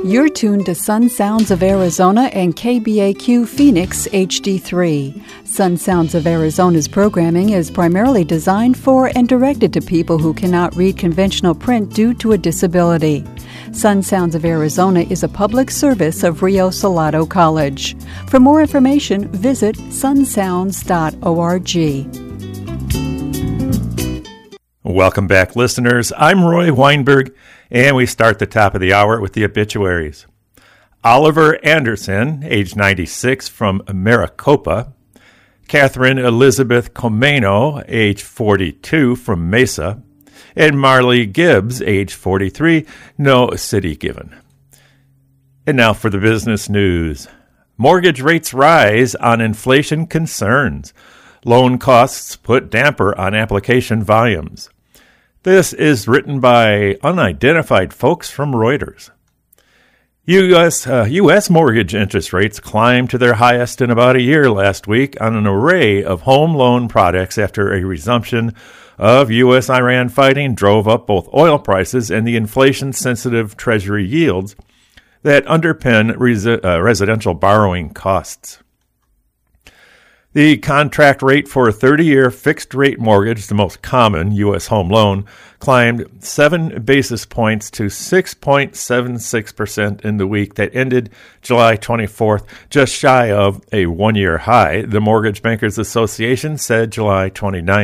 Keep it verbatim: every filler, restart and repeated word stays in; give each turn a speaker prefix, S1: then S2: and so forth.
S1: You're tuned to Sun Sounds of Arizona and K B A Q Phoenix H D three. Sun Sounds of Arizona's programming is primarily designed for and directed to people who cannot read conventional print due to a disability. Sun Sounds of Arizona is a public service of Rio Salado College. For more information, visit sun sounds dot org.
S2: Welcome back, listeners. I'm Roy Weinberg, and we start the top of the hour with the obituaries. Oliver Anderson, age ninety-six, from Maricopa. Catherine Elizabeth Comeno, age forty-two, from Mesa. And Marley Gibbs, age forty-three, no city given. And now for the business news. Mortgage rates rise on inflation concerns. Loan costs put damper on application volumes. This is written by unidentified folks from Reuters. U S Uh, U S mortgage interest rates climbed to their highest in about a year last week on an array of home loan products after a resumption of U S Iran fighting drove up both oil prices and the inflation-sensitive Treasury yields that underpin res- uh, residential borrowing costs. The contract rate for a thirty-year fixed-rate mortgage, the most common U S home loan, climbed seven basis points to six point seven six percent in the week that ended July twenty-fourth, just shy of a one-year high, the Mortgage Bankers Association said July twenty-ninth.